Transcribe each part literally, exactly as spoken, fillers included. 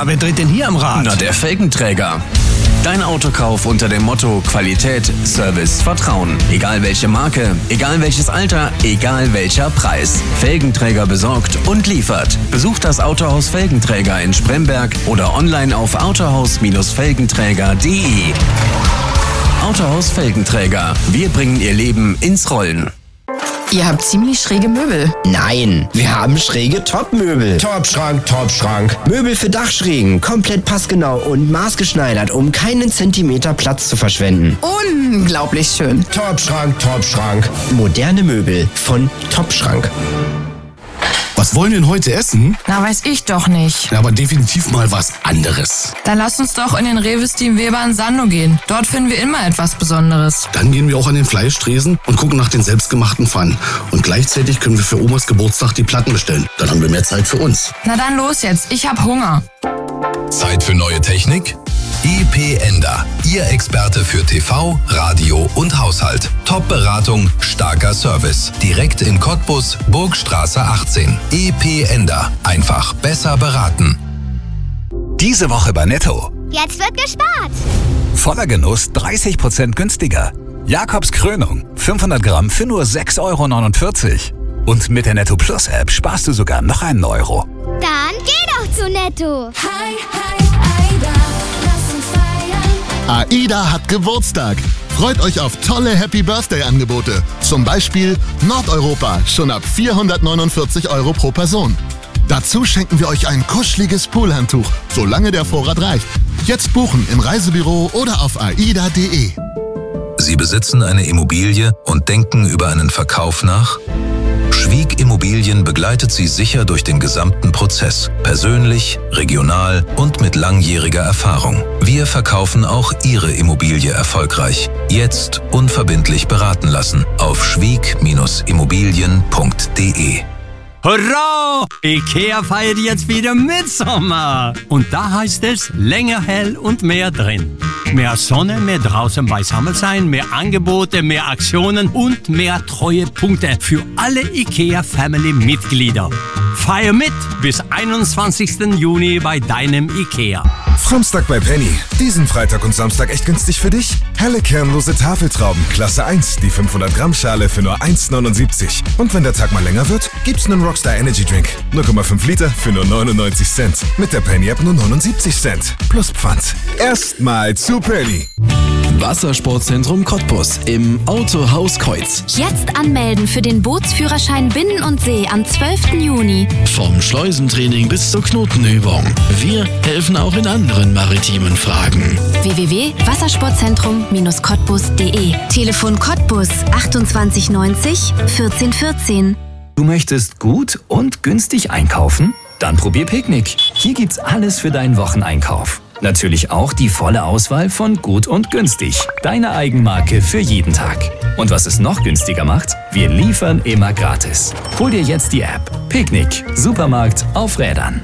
Ja, wer dreht denn hier am Rad? Na, der Felgenträger. Dein Autokauf unter dem Motto Qualität, Service, Vertrauen. Egal welche Marke, egal welches Alter, egal welcher Preis. Felgenträger besorgt und liefert. Besucht das Autohaus Felgenträger in Spremberg oder online auf autohaus Felgenträger punkt de. Autohaus Felgenträger. Wir bringen Ihr Leben ins Rollen. Ihr habt ziemlich schräge Möbel. Nein, wir haben schräge Top-Möbel. Top-Schrank, Top-Schrank. Möbel für Dachschrägen, komplett passgenau und maßgeschneidert, um keinen Zentimeter Platz zu verschwenden. Unglaublich schön. Top-Schrank, Top-Schrank. Moderne Möbel von Top-Schrank. Was wollen wir denn heute essen? Na, weiß ich doch nicht. Ja, aber definitiv mal was anderes. Dann lasst uns doch in den Rewe Steam Weber in Sando gehen. Dort finden wir immer etwas Besonderes. Dann gehen wir auch an den Fleischtresen und gucken nach den selbstgemachten Pfannen. Und gleichzeitig können wir für Omas Geburtstag die Platten bestellen. Dann haben wir mehr Zeit für uns. Na dann los jetzt, ich hab Hunger. Zeit für neue Technik? E-P-Ender, Ihr Experte für T V, Radio und Haushalt. Top-Beratung, starker Service. Direkt in Cottbus, Burgstraße achtzehn. E-P-Ender, einfach besser beraten. Diese Woche bei Netto. Jetzt wird gespart. Voller Genuss dreißig Prozent günstiger. Jakobs Krönung, fünfhundert Gramm für nur sechs Euro neunundvierzig. Und mit der Netto Plus App sparst du sogar noch einen Euro. Dann geh doch zu Netto. Hi, hi, Aida, lass uns feiern. AIDA hat Geburtstag. Freut euch auf tolle Happy Birthday Angebote. Zum Beispiel Nordeuropa, schon ab vierhundertneunundvierzig Euro pro Person. Dazu schenken wir euch ein kuscheliges Poolhandtuch, solange der Vorrat reicht. Jetzt buchen im Reisebüro oder auf aida punkt de. Sie besitzen eine Immobilie und denken über einen Verkauf nach? Schwieg Immobilien begleitet Sie sicher durch den gesamten Prozess. Persönlich, regional und mit langjähriger Erfahrung. Wir verkaufen auch Ihre Immobilie erfolgreich. Jetzt unverbindlich beraten lassen auf schwieg Immobilien punkt de. Hurra! Ikea feiert jetzt wieder Mitsommer. Und da heißt es länger hell und mehr drin. Mehr Sonne, mehr draußen beisammen sein, mehr Angebote, mehr Aktionen und mehr Treuepunkte für alle Ikea-Family-Mitglieder. Feier mit bis einundzwanzigsten Juni bei deinem Ikea. Samstag bei Penny. Diesen Freitag und Samstag echt günstig für dich? Helle kernlose Tafeltrauben, Klasse eins, die fünfhundert Gramm Schale für nur eins neunundsiebzig. Und wenn der Tag mal länger wird, gibt's einen Rockstar Energy Drink. null Komma fünf Liter für nur neunundneunzig Cent. Mit der Penny App nur neunundsiebzig Cent. Plus Pfand. Erstmal zu Penny. Wassersportzentrum Cottbus im Autohaus Kreuz. Jetzt anmelden für den Bootsführerschein Binnen und See am zwölften Juni. Vom Schleusentraining bis zur Knotenübung. Wir helfen auch in anderen maritimen Fragen. w w w punkt wassersportzentrum cottbus punkt de. Telefon Cottbus achtundzwanzig neunzig vierzehn vierzehn. Du möchtest gut und günstig einkaufen? Dann probier Picknick. Hier gibt's alles für deinen Wocheneinkauf. Natürlich auch die volle Auswahl von Gut und Günstig. Deine Eigenmarke für jeden Tag. Und was es noch günstiger macht? Wir liefern immer gratis. Hol dir jetzt die App. Picknick. Supermarkt auf Rädern.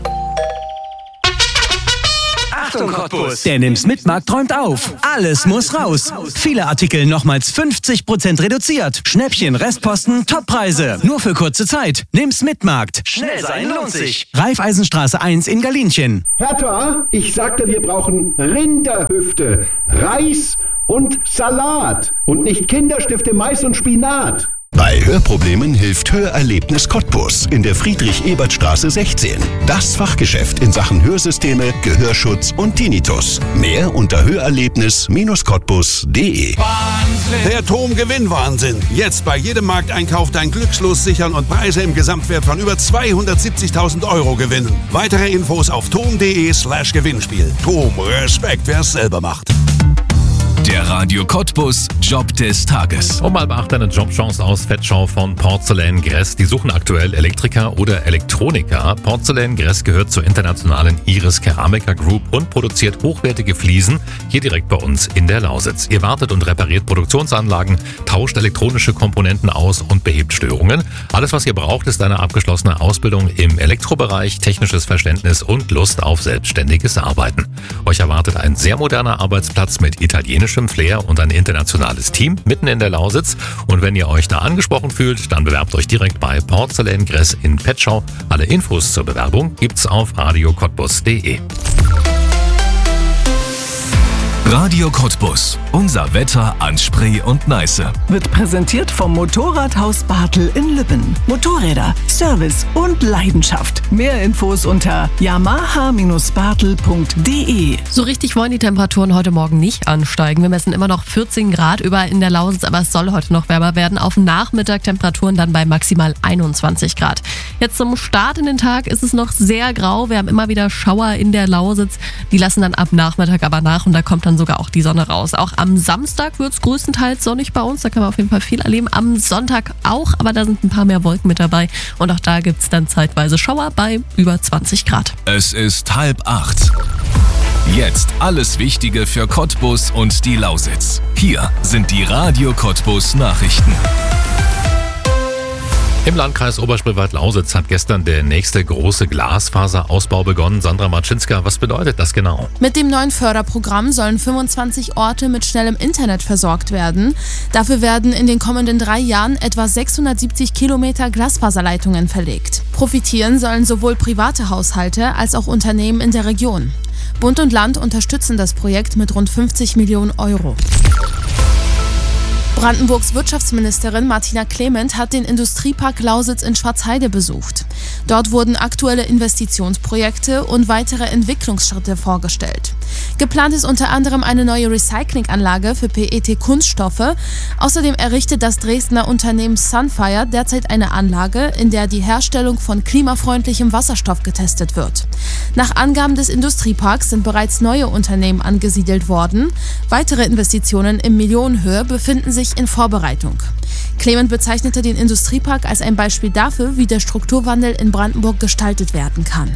Achtung Cottbus! Der Nimm's Mitmarkt träumt auf. Alles muss raus. Viele Artikel nochmals fünfzig Prozent reduziert. Schnäppchen, Restposten, Toppreise. Nur für kurze Zeit. Nimm's Mitmarkt. Schnell sein lohnt sich. Raiffeisenstraße eins in Galinchen. Hertha, ich sagte, wir brauchen Rinderhüfte, Reis und Salat. Und nicht Kinderstifte, Mais und Spinat. Bei Hörproblemen hilft Hörerlebnis Cottbus in der Friedrich-Ebert-Straße sechzehn. Das Fachgeschäft in Sachen Hörsysteme, Gehörschutz und Tinnitus. Mehr unter hörerlebnis Cottbus punkt de. Der Tom-Gewinn-Wahnsinn. Jetzt bei jedem Markteinkauf dein Glückslos sichern und Preise im Gesamtwert von über zweihundertsiebzigtausend Euro gewinnen. Weitere Infos auf tom punkt de slash Gewinnspiel. Tom, Respekt, wer es selber macht. Der Radio Cottbus Job des Tages. Um halb acht eine Jobchance aus Vetschau von Porzellan Gress. Die suchen aktuell Elektriker oder Elektroniker. Porzellan Gress gehört zur internationalen Iris Keramica Group und produziert hochwertige Fliesen hier direkt bei uns in der Lausitz. Ihr wartet und repariert Produktionsanlagen, tauscht elektronische Komponenten aus und behebt Störungen. Alles, was ihr braucht, ist eine abgeschlossene Ausbildung im Elektrobereich, technisches Verständnis und Lust auf selbstständiges Arbeiten. Euch erwartet ein sehr moderner Arbeitsplatz mit italienischem Flair und ein internationales Team mitten in der Lausitz. Und wenn ihr euch da angesprochen fühlt, dann bewerbt euch direkt bei Porzellan Gress in Petschau. Alle Infos zur Bewerbung gibt's auf radio cottbus punkt de. Radio Cottbus. Unser Wetter an Spree und Neiße. Wird präsentiert vom Motorradhaus Bartel in Lübben. Motorräder, Service und Leidenschaft. Mehr Infos unter yamaha Bindestrich bartel punkt de. So richtig wollen die Temperaturen heute Morgen nicht ansteigen. Wir messen immer noch vierzehn Grad überall in der Lausitz, aber es soll heute noch wärmer werden. Auf Nachmittag Temperaturen dann bei maximal einundzwanzig Grad. Jetzt zum Start in den Tag ist es noch sehr grau. Wir haben immer wieder Schauer in der Lausitz. Die lassen dann ab Nachmittag aber nach und da kommt dann sogar auch die Sonne raus. Auch am Samstag wird es größtenteils sonnig bei uns. Da kann man auf jeden Fall viel erleben. Am Sonntag auch, aber da sind ein paar mehr Wolken mit dabei. Und auch da gibt es dann zeitweise Schauer bei über zwanzig Grad. Es ist halb acht. Jetzt alles Wichtige für Cottbus und die Lausitz. Hier sind die Radio Cottbus Nachrichten. Im Landkreis Oberspreewald-Lausitz hat gestern der nächste große Glasfaserausbau begonnen. Sandra Marczynska, was bedeutet das genau? Mit dem neuen Förderprogramm sollen fünfundzwanzig Orte mit schnellem Internet versorgt werden. Dafür werden in den kommenden drei Jahren etwa sechshundertsiebzig Kilometer Glasfaserleitungen verlegt. Profitieren sollen sowohl private Haushalte als auch Unternehmen in der Region. Bund und Land unterstützen das Projekt mit rund fünfzig Millionen Euro. Brandenburgs Wirtschaftsministerin Martina Clement hat den Industriepark Lausitz in Schwarzheide besucht. Dort wurden aktuelle Investitionsprojekte und weitere Entwicklungsschritte vorgestellt. Geplant ist unter anderem eine neue Recyclinganlage für P E T-Kunststoffe. Außerdem errichtet das Dresdner Unternehmen Sunfire derzeit eine Anlage, in der die Herstellung von klimafreundlichem Wasserstoff getestet wird. Nach Angaben des Industrieparks sind bereits neue Unternehmen angesiedelt worden. Weitere Investitionen in Millionenhöhe befinden sich in Vorbereitung. Clement bezeichnete den Industriepark als ein Beispiel dafür, wie der Strukturwandel in Brandenburg gestaltet werden kann.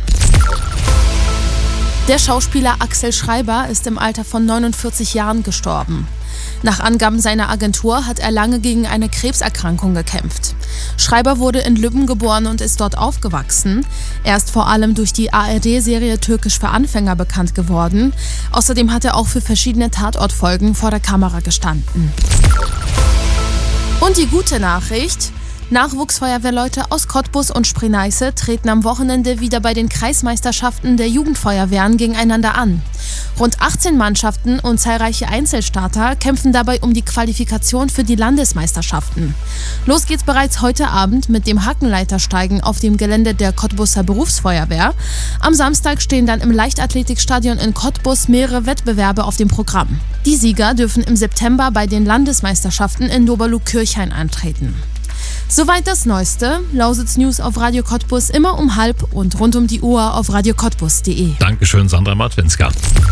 Der Schauspieler Axel Schreiber ist im Alter von neunundvierzig Jahren gestorben. Nach Angaben seiner Agentur hat er lange gegen eine Krebserkrankung gekämpft. Schreiber wurde in Lübben geboren und ist dort aufgewachsen. Er ist vor allem durch die A R D-Serie Türkisch für Anfänger bekannt geworden. Außerdem hat er auch für verschiedene Tatortfolgen vor der Kamera gestanden. Und die gute Nachricht: Nachwuchsfeuerwehrleute aus Cottbus und Spree-Neiße treten am Wochenende wieder bei den Kreismeisterschaften der Jugendfeuerwehren gegeneinander an. Rund achtzehn Mannschaften und zahlreiche Einzelstarter kämpfen dabei um die Qualifikation für die Landesmeisterschaften. Los geht's bereits heute Abend mit dem Hackenleitersteigen auf dem Gelände der Cottbuser Berufsfeuerwehr. Am Samstag stehen dann im Leichtathletikstadion in Cottbus mehrere Wettbewerbe auf dem Programm. Die Sieger dürfen im September bei den Landesmeisterschaften in Doberlug-Kirchhain antreten. Soweit das Neueste. Lausitz News auf Radio Cottbus immer um halb und rund um die Uhr auf radio cottbus punkt de. Dankeschön, Sandra Marczynska.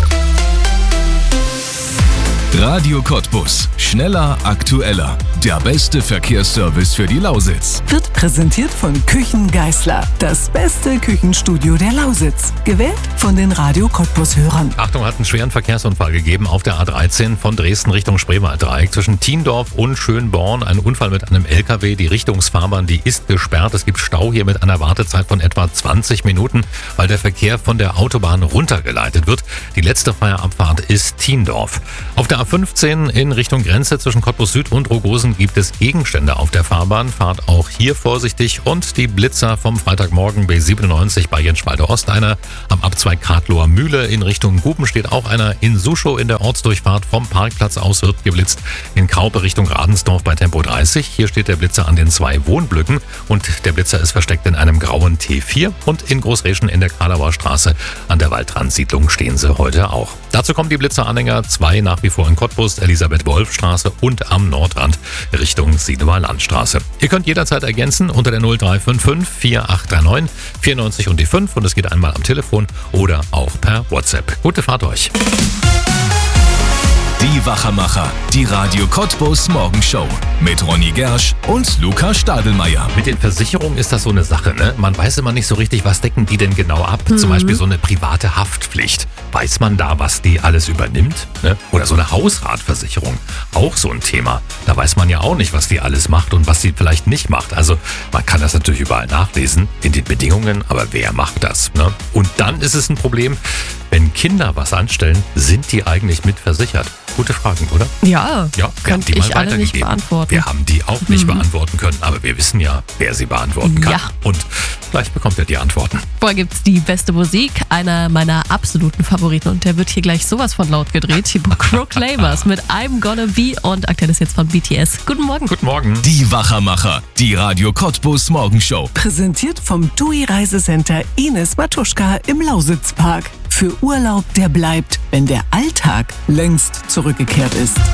Radio Cottbus. Schneller, aktueller. Der beste Verkehrsservice für die Lausitz. Wird präsentiert von Küchen Geißler. Das beste Küchenstudio der Lausitz. Gewählt von den Radio Cottbus-Hörern. Achtung, hat einen schweren Verkehrsunfall gegeben auf der A dreizehn von Dresden Richtung Spreewalddreieck. Zwischen Tiendorf und Schönborn ein Unfall mit einem L K W. Die Richtungsfahrbahn, die ist gesperrt. Es gibt Stau hier mit einer Wartezeit von etwa zwanzig Minuten, weil der Verkehr von der Autobahn runtergeleitet wird. Die letzte Feierabfahrt ist Tiendorf. Auf der A fünfzehn in Richtung Grenze zwischen Cottbus Süd und Rogosen gibt es Gegenstände auf der Fahrbahn. Fahrt auch hier vorsichtig. Und die Blitzer vom Freitagmorgen B siebenundneunzig bei Jenschwalde Ost. Einer am Abzweig Kratloher Mühle in Richtung Guben steht auch einer. In Suschow in der Ortsdurchfahrt vom Parkplatz aus wird geblitzt. In Kraupe Richtung Radensdorf bei Tempo dreißig. Hier steht der Blitzer an den zwei Wohnblöcken und der Blitzer ist versteckt in einem grauen T vier. Und in Großreschen in der Karlauer Straße an der Waldrandsiedlung stehen sie heute auch. Dazu kommen die Blitzeranhänger zwei nach wie vor in Cottbus, Elisabeth-Wolf-Straße und am Nordrand Richtung Siedemer Landstraße. Ihr könnt jederzeit ergänzen unter der null drei fünf fünf vier acht drei neun vier neun und die fünf und es geht einmal am Telefon oder auch per WhatsApp. Gute Fahrt euch. Die Wachermacher, die Radio Cottbus Morgenshow mit Ronny Gersch und Luca Stadelmeier. Mit den Versicherungen ist das so eine Sache, ne? Man weiß immer nicht so richtig, was decken die denn genau ab. Mhm. Zum Beispiel so eine private Haftpflicht. Weiß man da, was die alles übernimmt? Ne? Oder so eine Hausratversicherung. Auch so ein Thema. Da weiß man ja auch nicht, was die alles macht und was sie vielleicht nicht macht. Also man kann das natürlich überall nachlesen in den Bedingungen, aber wer macht das? Ne? Und dann ist es ein Problem, wenn Kinder was anstellen, sind die eigentlich mitversichert? gute Fragen, oder? Ja, Ja, wir haben könnte die mal ich alle nicht weitergegeben. beantworten. Wir haben die auch nicht Mhm. beantworten können, aber wir wissen ja, wer sie beantworten kann. Ja. Und gleich bekommt er die Antworten. Vorher gibt's die beste Musik, einer meiner absoluten Favoriten und der wird hier gleich sowas von laut gedreht. Die Proclaimers mit I'm Gonna Be und aktuell ist jetzt von B T S. Guten Morgen. Guten Morgen. Die Wachermacher, die Radio Cottbus Morgenshow. Präsentiert vom T U I Reisecenter Ines Matuschka im Lausitzpark. Für Urlaub, der bleibt, wenn der Alltag längst zurückgekehrt ist.